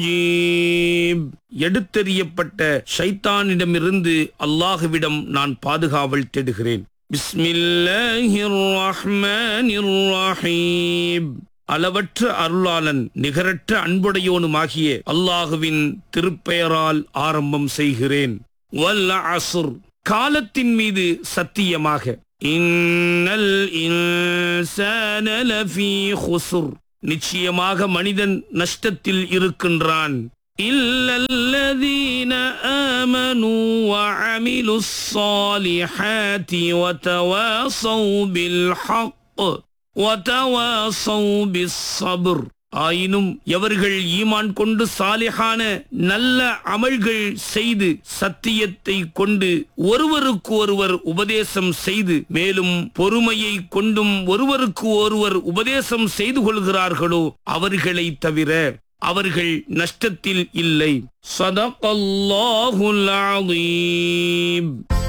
ரஜீம். எடுத்தெறியப்பட்ட ஷைத்தானிடமிருந்து அல்லாஹ்விடம் நான் பாதுகாவல் தேடுகிறேன். பிஸ்மில்லாஹிர் ரஹ்மானிர் ரஹீம். அளவற்ற அருளாளன் நிகரற்ற அன்புடையோனுமாகிய அல்லாஹுவின் திருப்பெயரால் ஆரம்பம் செய்கிறேன். வல் அஸ்ர். காலத்தின் மீது சத்தியமாக. இன்னல் இன்சான லஃபீ குஸ்ர். நிச்சயமாக மனிதன் நஷ்டத்தில் இருக்கின்றான். இல்லல்லதீன ஆமனூ வஅமிலுஸ் ஸாலிஹாத்தி வதவாஸௌ பில் ஹக் வதவாஸௌ பிஸ் ஸப்ர். ஆயினும் எவர்கள் ஈமான் கொண்டு சாலிஹான நல்ல அமல்கள் செய்து சத்தியத்தை கொண்டு ஒருவருக்கு ஒருவர் உபதேசம் செய்து மேலும் பொறுமையை கொண்டும் ஒருவருக்கு ஒருவர் உபதேசம் செய்து கொள்கிறார்களோ அவர்களை தவிர அவர்கள் நஷ்டத்தில் இல்லை. ஸதகல்லாஹுல் அஸீம்.